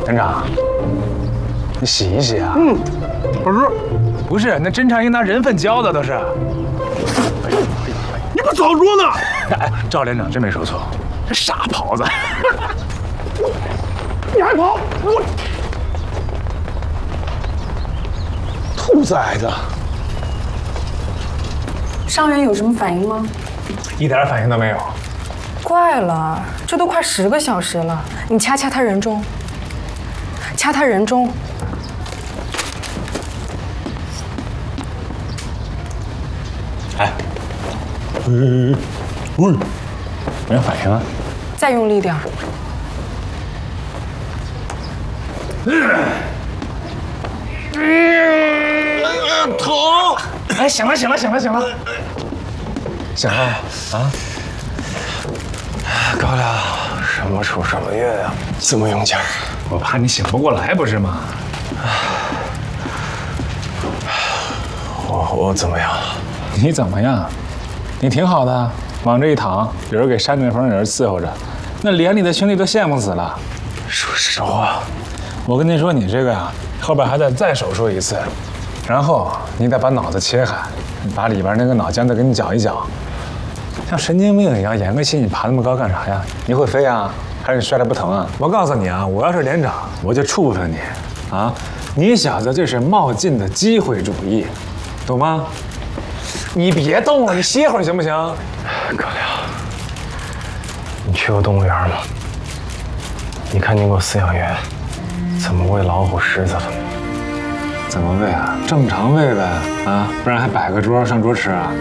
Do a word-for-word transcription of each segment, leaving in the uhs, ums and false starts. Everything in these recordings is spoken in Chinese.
团长，你洗一洗啊。 嗯，不是， 不是，那侦察应拿人粪浇的都是。 你不早说呢？ 哎，赵连长真没说错，这傻狍子。 你还跑？我兔崽子！ 伤员有什么反应吗？ 一点反应都没有。 怪了，这都快十个小时了，你掐掐他人中，掐他人中。 哎，嗯，嗯，没有反应啊。 再用力点儿。 嗯，疼！ 哎，行了，行了，行了，行了，行了啊！ 高粱，什么出什么月呀？这么用劲儿， 我怕你醒不过来，不是吗？ 我我怎么样了？ 你怎么样？你挺好的，往这一躺，有人给山顶风，有人伺候着，那连里的兄弟都羡慕死了。 说实话， 我跟您说，你这个呀，后边还得再手术一次，然后你得把脑子切开，把里边那个脑浆再给你搅一搅，像神经病一样演个戏，你爬那么高干啥呀？你会飞啊？还是你摔得不疼啊？我告诉你啊，我要是连长，我就处分你啊！你小子这是冒进的机会主义，懂吗？你别动了，你歇会儿行不行？ 高粱，你去过动物园吗？你看见过饲养员怎么喂老虎、狮子的吗？ 怎么喂啊？正常喂呗，啊，不然还摆个桌上桌吃啊？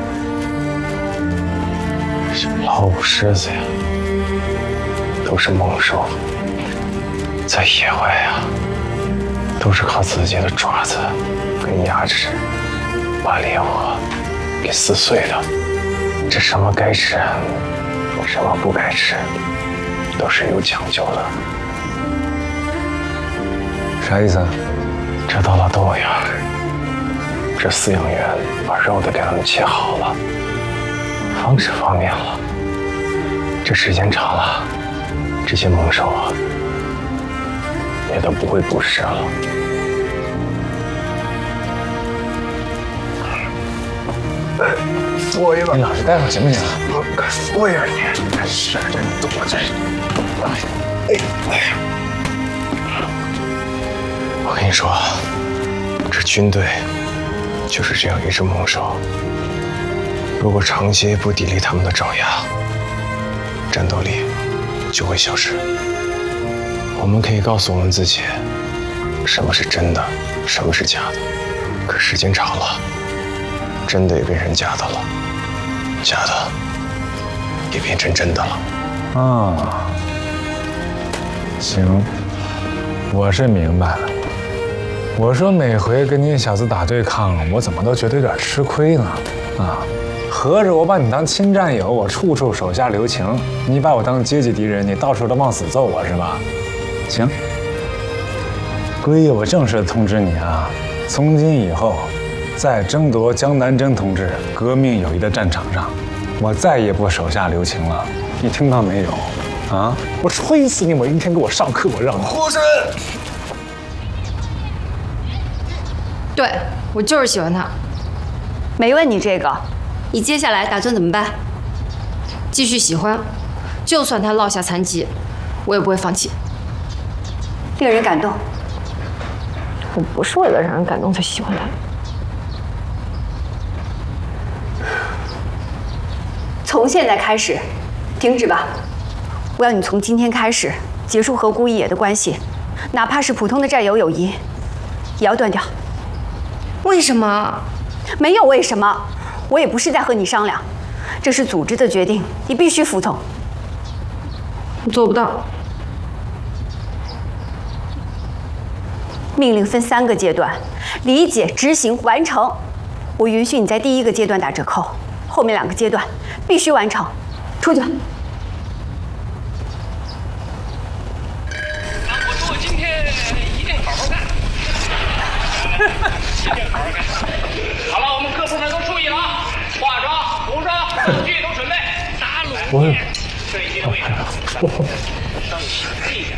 老虎、狮子呀，都是猛兽，在野外呀，都是靠自己的爪子跟牙齿把猎物给撕碎的。这什么该吃，什么不该吃，都是有讲究的。 啥意思啊？ 这到了动物园，这饲养员把肉都给他们切好了，方式方便了。这时间长了，这些猛兽啊，也都不会捕食了。缩一个， 你老实待会儿行不行？ 我该缩一下你，这事儿真多这。哎哎呀！我跟你说，这军队就是这样一只猛兽。如果长期不砥砺他们的爪牙，战斗力就会消失。我们可以告诉我们自己，什么是真的，什么是假的。可时间长了，真的也变成假的了，假的也变成真的了。 啊，行，我是明白了。我说每回跟你小子打对抗，我怎么都觉得有点吃亏呢？啊，合着我把你当亲战友，我处处手下留情；你把我当阶级敌人，你到处都往死揍我是吧？行，归我正式通知你啊，从今以后，在争夺江南征同志革命友谊的战场上，我再也不手下留情了。你听到没有？啊！我吹死你！我一天给我上课，我让你。 护士。 对，我就是喜欢他。 没问你这个， 你接下来打算怎么办？继续喜欢，就算他落下残疾，我也不会放弃。 令人感动。我不是为了让人感动才喜欢他。从现在开始，停止吧！我要你从今天开始结束和顾一野的关系，哪怕是普通的战友友谊，也要断掉。 为什么？ 没有为什么，我也不是在和你商量，这是组织的决定，你必须服从。 我做不到。 命令分三个阶段，理解、执行、完成。我允许你在第一个阶段打折扣，后面两个阶段必须完成。出去吧。 我说我今天一定好好干，一定好好干。好了，我们各部门都注意了啊！化妆、服装、道具都准备，打卤面，这一位。